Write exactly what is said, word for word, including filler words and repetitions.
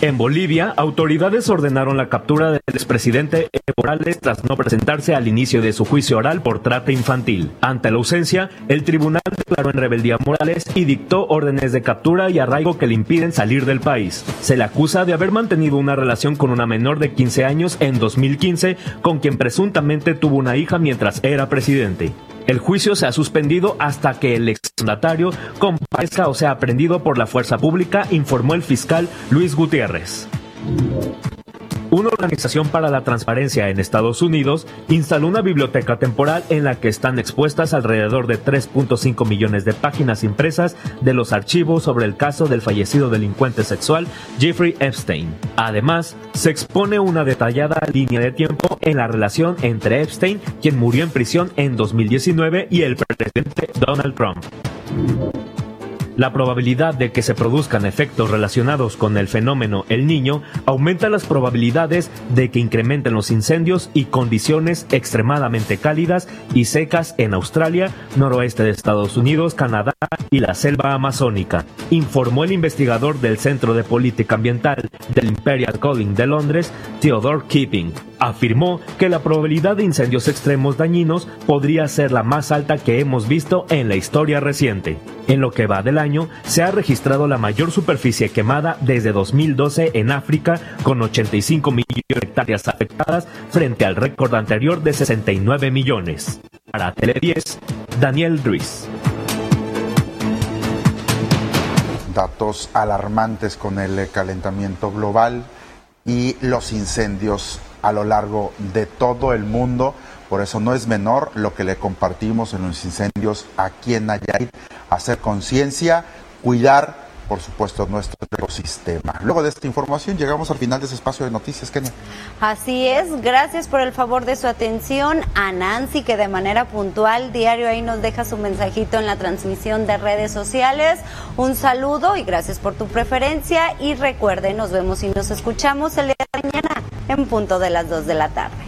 En Bolivia, autoridades ordenaron la captura del expresidente Evo Morales tras no presentarse al inicio de su juicio oral por trata infantil. Ante la ausencia, el tribunal declaró en rebeldía a Morales y dictó órdenes de captura y arraigo que le impiden salir del país. Se le acusa de haber mantenido una relación con una menor de quince años en dos mil quince, con quien presuntamente tuvo una hija mientras era presidente. El juicio se ha suspendido hasta que el exmandatario comparezca o sea aprehendido por la fuerza pública, informó el fiscal Luis Gutiérrez. Una organización para la transparencia en Estados Unidos instaló una biblioteca temporal en la que están expuestas alrededor de tres punto cinco millones de páginas impresas de los archivos sobre el caso del fallecido delincuente sexual Jeffrey Epstein. Además, se expone una detallada línea de tiempo en la relación entre Epstein, quien murió en prisión en dos mil diecinueve, y el presidente Donald Trump. La probabilidad de que se produzcan efectos relacionados con el fenómeno El Niño aumenta las probabilidades de que incrementen los incendios y condiciones extremadamente cálidas y secas en Australia, noroeste de Estados Unidos, Canadá y la selva amazónica, informó el investigador del Centro de Política Ambiental del Imperial College de Londres, Theodore Keeping. Afirmó que la probabilidad de incendios extremos dañinos podría ser la más alta que hemos visto en la historia reciente. En lo que va del año, se ha registrado la mayor superficie quemada desde dos mil doce en África, con ochenta y cinco millones de hectáreas afectadas frente al récord anterior de sesenta y nueve millones. Para Tele diez, Daniel Ruiz. Datos alarmantes con el calentamiento global y los incendios a lo largo de todo el mundo. Por eso no es menor lo que le compartimos en los incendios aquí en Nayarit. Hacer conciencia, cuidar, por supuesto, nuestro ecosistema. Luego de esta información llegamos al final de ese espacio de noticias, Kenia. Así es, gracias por el favor de su atención a Nancy, que de manera puntual diario ahí nos deja su mensajito en la transmisión de redes sociales. Un saludo y gracias por tu preferencia, y recuerden, nos vemos y nos escuchamos el día de mañana en punto de las dos de la tarde.